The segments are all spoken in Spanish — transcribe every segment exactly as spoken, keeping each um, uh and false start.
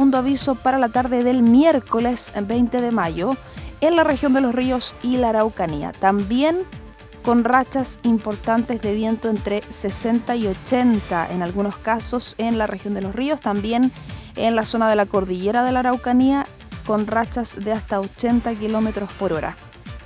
segundo aviso para la tarde del miércoles veinte de mayo en la región de Los Ríos y la Araucanía. También con rachas importantes de viento entre sesenta y ochenta en algunos casos en la región de Los Ríos, también en la zona de la cordillera de la Araucanía con rachas de hasta ochenta kilómetros por hora.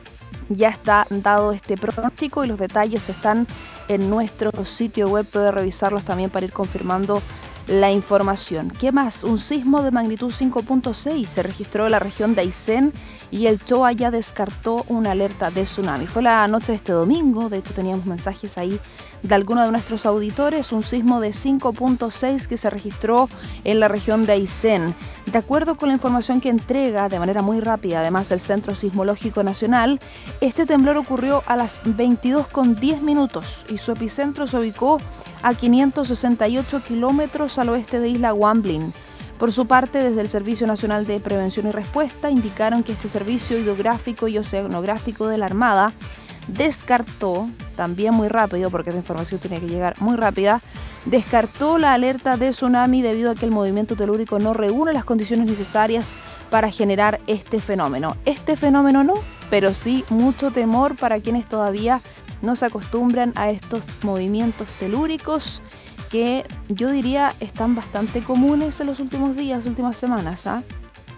Ya está dado este pronóstico y los detalles están en nuestro sitio web, puede revisarlos también para ir confirmando la información. ¿Qué más? Un sismo de magnitud cinco punto seis se registró en la región de Aysén y el CHOA ya descartó una alerta de tsunami. Fue la noche de este domingo, de hecho teníamos mensajes ahí de algunos de nuestros auditores, un sismo de cinco punto seis que se registró en la región de Aysén. De acuerdo con la información que entrega de manera muy rápida, además el Centro Sismológico Nacional, este temblor ocurrió a las veintidós con diez minutos y su epicentro se ubicó a quinientos sesenta y ocho kilómetros al oeste de Isla Guamblin. Por su parte, desde el Servicio Nacional de Prevención y Respuesta indicaron que este servicio hidrográfico y oceanográfico de la Armada descartó, también muy rápido, porque esa información tiene que llegar muy rápida, descartó la alerta de tsunami debido a que el movimiento telúrico no reúne las condiciones necesarias para generar este fenómeno. Este fenómeno no, pero sí mucho temor para quienes todavía no se acostumbran a estos movimientos telúricos que yo diría están bastante comunes en los últimos días, últimas semanas, ¿ah?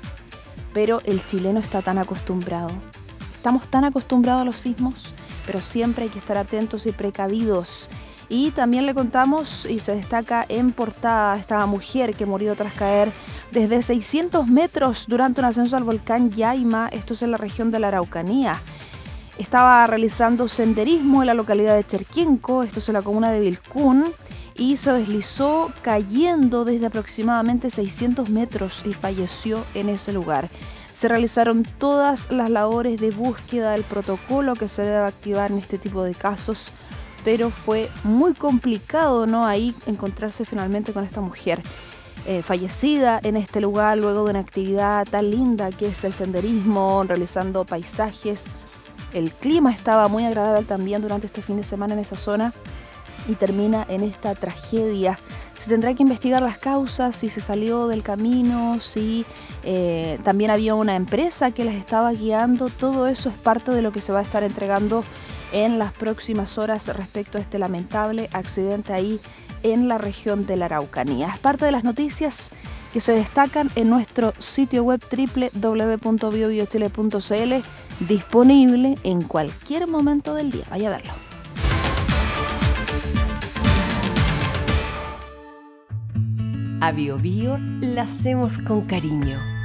Pero el chileno está tan acostumbrado. Estamos tan acostumbrados a los sismos, pero siempre hay que estar atentos y precavidos. Y también le contamos, y se destaca en portada, esta mujer que murió tras caer desde seiscientos metros durante un ascenso al volcán Yaima, esto es en la región de la Araucanía. Estaba realizando senderismo en la localidad de Cherquenco, esto es en la comuna de Vilcún, y se deslizó cayendo desde aproximadamente seiscientos metros y falleció en ese lugar. Se realizaron todas las labores de búsqueda del protocolo que se debe activar en este tipo de casos, pero fue muy complicado, ¿no?, ahí encontrarse finalmente con esta mujer eh, fallecida en este lugar luego de una actividad tan linda que es el senderismo, realizando paisajes. El clima estaba muy agradable también durante este fin de semana en esa zona y termina en esta tragedia. Se tendrá que investigar las causas, si se salió del camino, si eh, también había una empresa que las estaba guiando. Todo eso es parte de lo que se va a estar entregando en las próximas horas respecto a este lamentable accidente ahí en la región de la Araucanía. Es parte de las noticias que se destacan en nuestro sitio web doble u doble u doble u punto bio bio chile punto c l, disponible en cualquier momento del día. Vaya a verlo. A Bio Bio la hacemos con cariño.